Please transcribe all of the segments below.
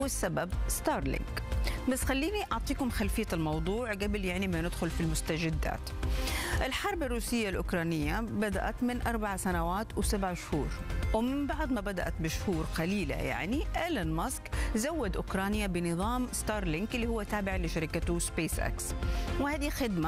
والسبب ستارلينك. بس خليني أعطيكم خلفية الموضوع قبل ما ندخل في المستجدات. الحرب الروسية الأوكرانية بدأت من 4 سنوات و7 شهور، ومن بعد ما بدأت بشهور قليلة إيلون ماسك زود أوكرانيا بنظام ستارلينك اللي هو تابع لشركته سبيس اكس، وهذه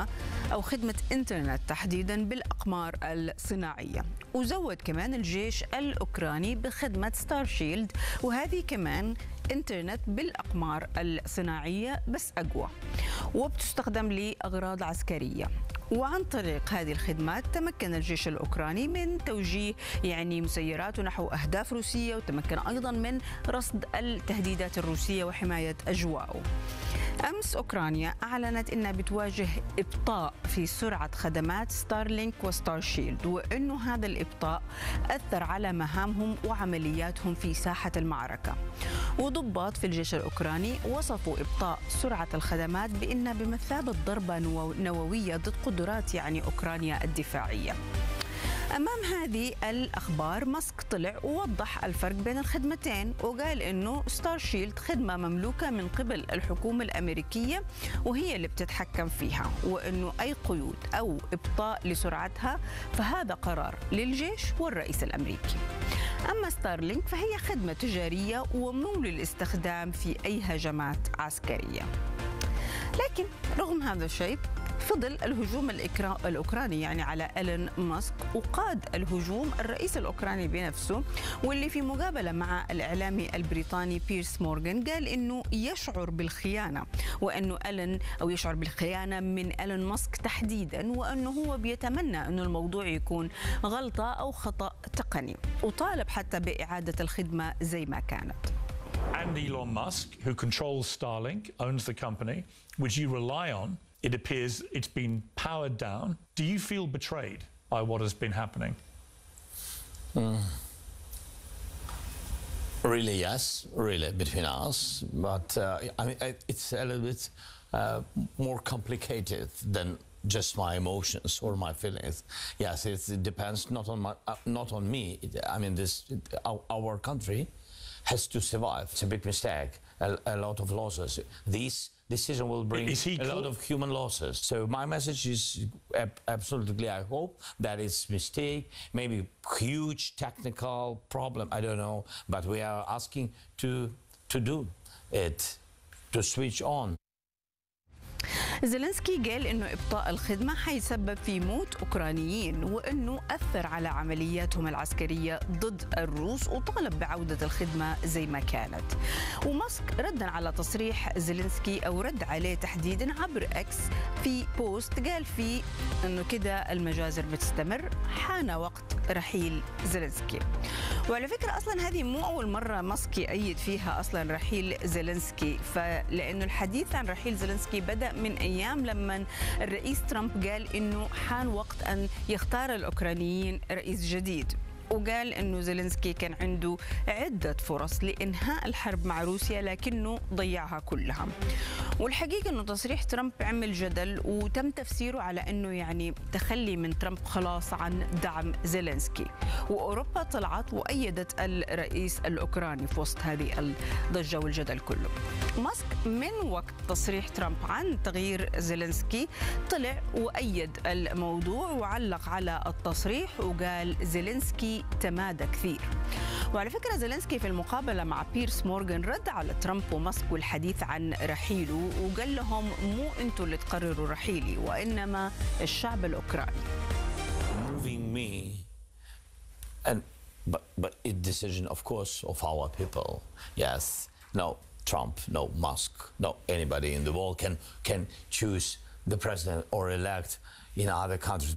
خدمة إنترنت تحديدا بالأقمار الصناعية. وزود كمان الجيش الأوكراني بخدمة ستار شيلد، وهذه كمان إنترنت بالأقمار الصناعية بس أقوى، وبتستخدم لأغراض عسكرية. وعن طريق هذه الخدمات تمكن الجيش الأوكراني من توجيه مسيراته نحو أهداف روسية، وتمكن أيضا من رصد التهديدات الروسية وحماية أجواءه. أمس أوكرانيا أعلنت أنها بتواجه إبطاء في سرعة خدمات ستارلينك وستار شيلد، وأنه هذا الإبطاء أثر على مهامهم وعملياتهم في ساحة المعركة. وضباط في الجيش الأوكراني وصفوا إبطاء سرعة الخدمات بأنها بمثابة ضربة نووية ضد قدرات أوكرانيا الدفاعية. أمام هذه الأخبار ماسك طلع ووضح الفرق بين الخدمتين، وقال إنه ستار شيلد خدمة مملوكة من قبل الحكومة الأمريكية وهي اللي بتتحكم فيها، وإنه أي قيود أو إبطاء لسرعتها فهذا قرار للجيش والرئيس الأمريكي. أما ستارلينك فهي خدمة تجارية وممنوع للاستخدام في أي هجمات عسكرية. لكن رغم هذا الشيء فضل الهجوم الأوكراني على إيلون ماسك، وقاد الهجوم الرئيس الأوكراني بنفسه، واللي في مقابلة مع الإعلامي البريطاني بيرس مورغان قال إنه يشعر بالخيانة، وإنه يشعر بالخيانة من إيلون ماسك تحديدا، وإنه هو بيتمنى إنه الموضوع يكون غلطة أو خطأ تقني، وطالب حتى بإعادة الخدمة زي ما كانت. And Elon Musk, who controls Starlink, owns the company, which you rely on. It appears it's been powered down. Do you feel betrayed by what has been happening? Really, yes, really, between us. But it's a little bit more complicated than just my emotions or my feelings. Yes, it depends not on me. Our country has to survive. It's a big mistake. A lot of losses. This decision will bring a lot of human losses. So my message is absolutely, I hope that it's mistake, maybe huge technical problem, I don't know, but we are asking to do it, to switch on. زيلينسكي قال إنه إبطاء الخدمة حيسبب في موت أوكرانيين، وإنه أثر على عملياتهم العسكرية ضد الروس، وطالب بعودة الخدمة زي ما كانت. وماسك ردا على تصريح زيلينسكي، أو رد عليه تحديدا عبر إكس في بوست قال فيه إنه كده المجازر بتستمر، حان وقت رحيل زيلينسكي. وعلى فكرة أصلا هذه مو أول مرة ماسك يأيد فيها أصلا رحيل زيلينسكي، لأنه الحديث عن رحيل زيلينسكي بدأ من أيام لما الرئيس ترامب قال إنه حان وقت أن يختار الأوكرانيين رئيس جديد، وقال إنه زيلينسكي كان عنده عدة فرص لإنهاء الحرب مع روسيا لكنه ضيعها كلها. والحقيقة إنه تصريح ترامب عمل جدل، وتم تفسيره على إنه تخلي من ترامب خلاص عن دعم زيلينسكي، وأوروبا طلعت وأيدت الرئيس الأوكراني في وسط هذه الضجة والجدل كله. ماسك من وقت تصريح ترامب عن تغيير زيلينسكي طلع وأيد الموضوع وعلق على التصريح، وقال زيلينسكي تمادى كثير. وعلى فكرة زيلينسكي في المقابلة مع بيرس مورغان رد على ترامب وماسك والحديث عن رحيله، وقال لهم مو أنتوا اللي تقرروا رحيلي، وإنما الشعب الأوكراني. Moving me, but a decision, of course, of our people. Yes, no Trump, no Musk, no anybody in the world can choose the president or elect in other countries.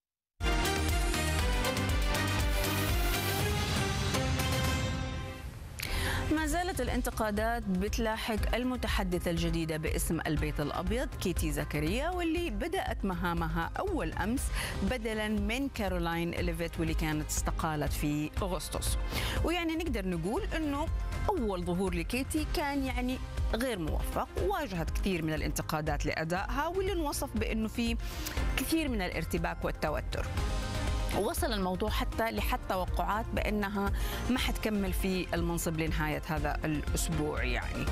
ما زالت الانتقادات بتلاحق المتحدثة الجديدة باسم البيت الأبيض كيتي زكريا، واللي بدأت مهامها أول أمس بدلا من كارولاين ليفيت واللي كانت استقالت في أغسطس. نقدر نقول أنه أول ظهور لكيتي كان غير موفق، وواجهت كثير من الانتقادات لأدائها، واللي نوصف بأنه في كثير من الارتباك والتوتر. ووصل الموضوع حتى لحد توقعات بأنها ما حتكمل في المنصب لنهاية هذا الأسبوع يعني.